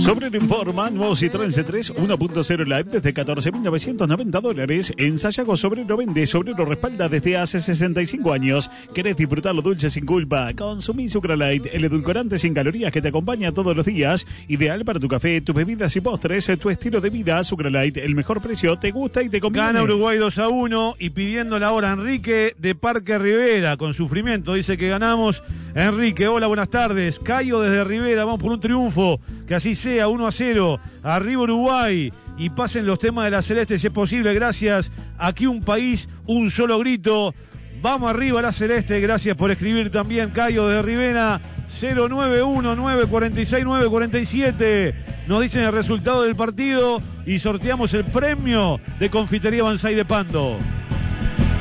Sobrero informa, nuevo Citroën C3 1.0 Live desde $14.990. En Sayago Sobrero vende, Sobrero respalda desde hace 65 años. ¿Querés disfrutar lo dulce sin culpa? Consumí Sucralite, el edulcorante sin calorías que te acompaña todos los días. Ideal para tu café, tus bebidas y postres, tu estilo de vida. Sucralite, el mejor precio, te gusta y te conviene. Gana Uruguay 2-1 y pidiendo la hora Enrique de Parque Rivera. Con sufrimiento dice que ganamos. Enrique, hola, buenas tardes. Cayo desde Rivera, vamos por un triunfo. Que así sea, 1-0. Arriba Uruguay. Y pasen los temas de la Celeste si es posible. Gracias. Aquí un país, un solo grito. Vamos arriba la Celeste. Gracias por escribir también, Cayo desde Rivera. 091-946-947. Nos dicen el resultado del partido y sorteamos el premio de Confitería Banzai de Pando.